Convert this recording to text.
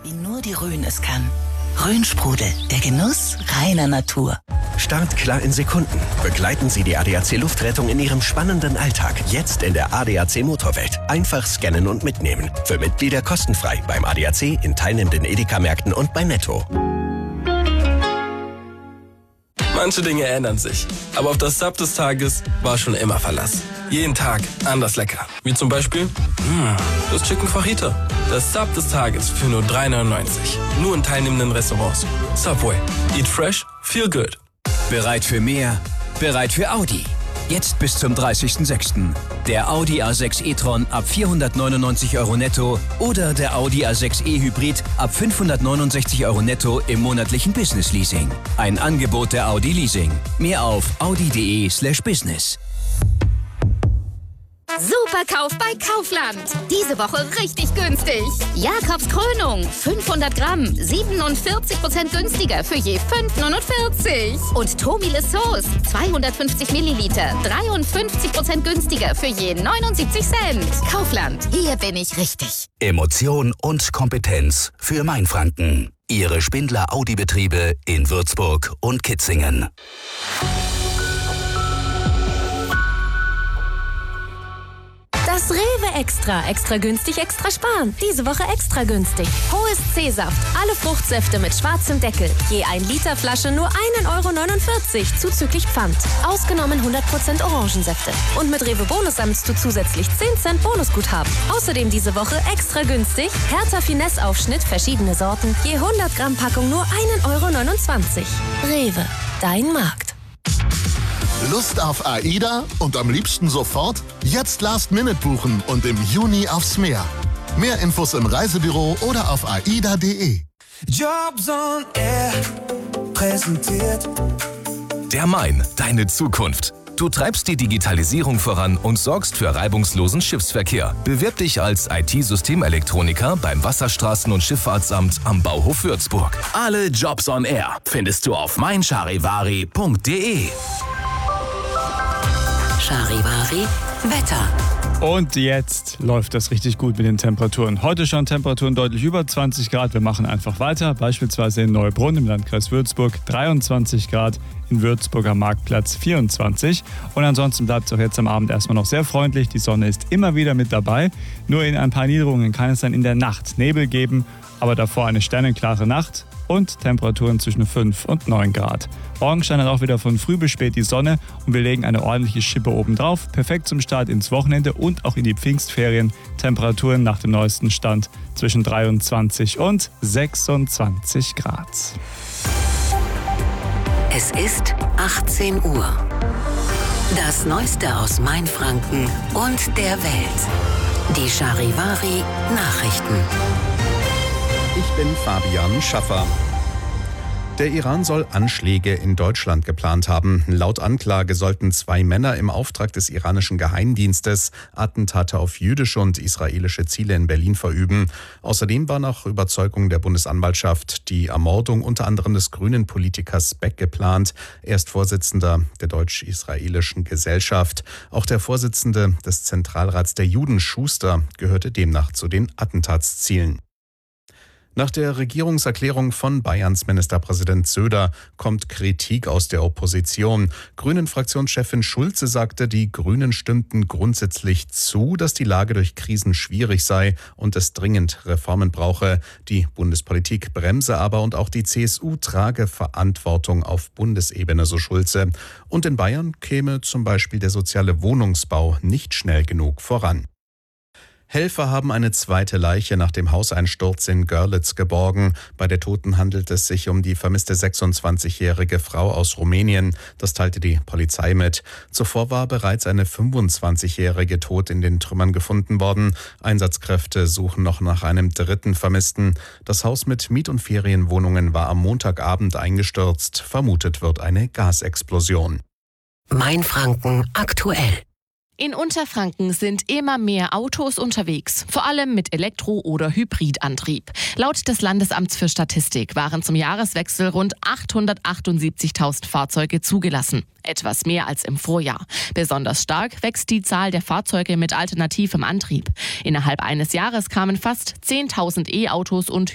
wie nur die Rhön es kann. Rhön-Sprudel, der Genuss reiner Natur. Startklar in Sekunden. Begleiten Sie die ADAC Luftrettung in Ihrem spannenden Alltag. Jetzt in der ADAC Motorwelt. Einfach scannen und mitnehmen. Für Mitglieder kostenfrei beim ADAC, in teilnehmenden Edeka-Märkten und bei Netto. Manche Dinge ändern sich, aber auf das Sub des Tages war schon immer Verlass. Jeden Tag anders lecker. Wie zum Beispiel das Chicken Fajita. Das Sub des Tages für nur 3,99. Nur in teilnehmenden Restaurants. Subway. Eat fresh, feel good. Bereit für mehr? Bereit für Audi. Jetzt bis zum 30.06. Der Audi A6 e-tron ab 499 € netto oder der Audi A6 e-Hybrid ab 569 € netto im monatlichen Business-Leasing. Ein Angebot der Audi Leasing. Mehr auf audi.de/business. Superkauf bei Kaufland. Diese Woche richtig günstig. Jakobs Krönung, 500 Gramm, 47% günstiger für je 5,49. Und Tomile Sauce, 250 Milliliter, 53% günstiger für je 79 Cent. Kaufland, hier bin ich richtig. Emotion und Kompetenz für Mainfranken. Ihre Spindler Audi-Betriebe in Würzburg und Kitzingen. Das Rewe Extra. Extra günstig, extra sparen. Diese Woche extra günstig. Hohes C-Saft. Alle Fruchtsäfte mit schwarzem Deckel. Je 1 Liter Flasche nur 1,49 € zuzüglich Pfand. Ausgenommen 100% Orangensäfte. Und mit Rewe Bonus sammelst du zusätzlich 10 Cent Bonusguthaben. Außerdem diese Woche extra günstig. Hertha Finesse Aufschnitt, verschiedene Sorten. Je 100 Gramm Packung nur 1,29 €. Rewe. Dein Markt. Lust auf AIDA und am liebsten sofort? Jetzt Last-Minute buchen und im Juni aufs Meer. Mehr Infos im Reisebüro oder auf aida.de. Jobs on Air präsentiert Der Main, deine Zukunft. Du treibst die Digitalisierung voran und sorgst für reibungslosen Schiffsverkehr. Bewirb dich als IT-Systemelektroniker beim Wasserstraßen- und Schifffahrtsamt am Bauhof Würzburg. Alle Jobs on Air findest du auf meincharivari.de. Charivari Wetter. Und jetzt läuft das richtig gut mit den Temperaturen. Heute schon Temperaturen deutlich über 20 Grad. Wir machen einfach weiter. Beispielsweise in Neubrunn im Landkreis Würzburg 23 Grad, in Würzburger Marktplatz 24. Und ansonsten bleibt es auch jetzt am Abend erstmal noch sehr freundlich. Die Sonne ist immer wieder mit dabei. Nur in ein paar Niederungen kann es dann in der Nacht Nebel geben. Aber davor eine sternenklare Nacht und Temperaturen zwischen 5 und 9 Grad. Morgen scheint dann auch wieder von früh bis spät die Sonne und wir legen eine ordentliche Schippe obendrauf. Perfekt zum Start ins Wochenende und auch in die Pfingstferien. Temperaturen nach dem neuesten Stand zwischen 23 und 26 Grad. Es ist 18 Uhr. Das Neueste aus Mainfranken und der Welt. Die Charivari Nachrichten. Ich bin Fabian Schaffer. Der Iran soll Anschläge in Deutschland geplant haben. Laut Anklage sollten 2 Männer im Auftrag des iranischen Geheimdienstes Attentate auf jüdische und israelische Ziele in Berlin verüben. Außerdem war nach Überzeugung der Bundesanwaltschaft die Ermordung unter anderem des grünen Politikers Beck geplant. Er ist Vorsitzender der deutsch-israelischen Gesellschaft. Auch der Vorsitzende des Zentralrats der Juden, Schuster, gehörte demnach zu den Attentatszielen. Nach der Regierungserklärung von Bayerns Ministerpräsident Söder kommt Kritik aus der Opposition. Grünen-Fraktionschefin Schulze sagte, die Grünen stimmten grundsätzlich zu, dass die Lage durch Krisen schwierig sei und es dringend Reformen brauche. Die Bundespolitik bremse aber und auch die CSU trage Verantwortung auf Bundesebene, so Schulze. Und in Bayern käme zum Beispiel der soziale Wohnungsbau nicht schnell genug voran. Helfer haben eine zweite Leiche nach dem Hauseinsturz in Görlitz geborgen. Bei der Toten handelt es sich um die vermisste 26-jährige Frau aus Rumänien. Das teilte die Polizei mit. Zuvor war bereits eine 25-jährige tot in den Trümmern gefunden worden. Einsatzkräfte suchen noch nach einem dritten Vermissten. Das Haus mit Miet- und Ferienwohnungen war am Montagabend eingestürzt. Vermutet wird eine Gasexplosion. Mainfranken aktuell. In Unterfranken sind immer mehr Autos unterwegs, vor allem mit Elektro- oder Hybridantrieb. Laut des Landesamts für Statistik waren zum Jahreswechsel rund 878.000 Fahrzeuge zugelassen. Etwas mehr als im Vorjahr. Besonders stark wächst die Zahl der Fahrzeuge mit alternativem Antrieb. Innerhalb eines Jahres kamen fast 10.000 E-Autos und